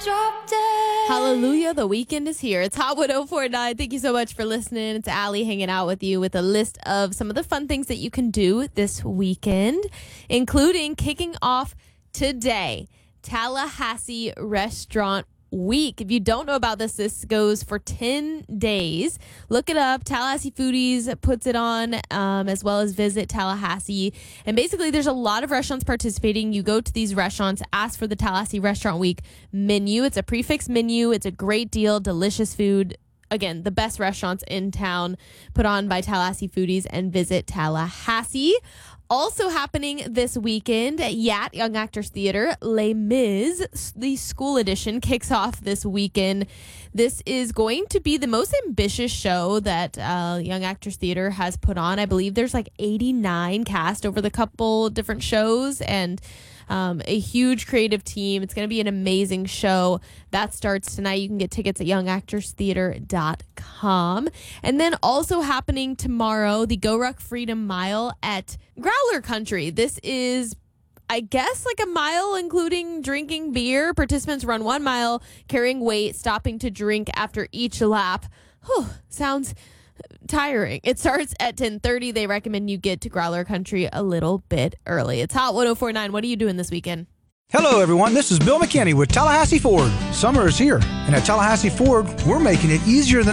Drop dead. Hallelujah, the weekend is here. It's Hot 104.9. Thank you so much for listening. It's Allie hanging out with you with a list of some of the fun things that you can do this weekend, including kicking off today, Tallahassee Restaurant Week. If you don't know about this, this goes for 10 days. Look it up. Tallahassee Foodies puts it on, as well as Visit Tallahassee. And basically, there's a lot of restaurants participating. You go to these restaurants, ask for the Tallahassee Restaurant Week menu. It's a prefix menu. It's a great deal, delicious food. Again, the best restaurants in town put on by Tallahassee Foodies and Visit Tallahassee. Also happening this weekend at YAT, Young Actors Theater, Les Mis, the school edition, kicks off this weekend. This is going to be the most ambitious show that Young Actors Theater has put on. I believe there's like 89 cast over the couple different shows and a huge creative team. It's going to be an amazing show. That starts tonight. You can get tickets at youngactorstheater.com. And then also happening tomorrow, the Go Ruck Freedom Mile at Growler Country. This is, I guess, like a mile including drinking beer. Participants run 1 mile, carrying weight, stopping to drink after each lap. Whew, sounds tiring. It starts at 10:30. They recommend you get to Growler Country a little bit early. It's Hot 104.9. What are you doing this weekend? Hello, everyone. This is Bill McKinney with Tallahassee Ford. Summer is here, and at Tallahassee Ford, we're making it easier than